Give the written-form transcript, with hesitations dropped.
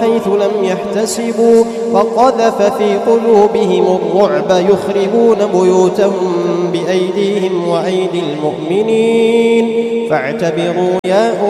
حيث لم يحتسبوا وقذف في قلوبهم الرعب يخربون بيوتهم بأيديهم وأيدي المؤمنين فاعتبروا يا